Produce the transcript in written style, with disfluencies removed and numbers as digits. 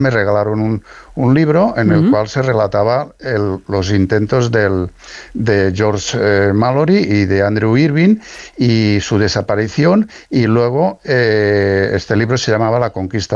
me regalaron un libro en el cual se relataba los intentos de George Mallory y de Andrew Irving y su desaparición, y luego este libro se llamaba La conquista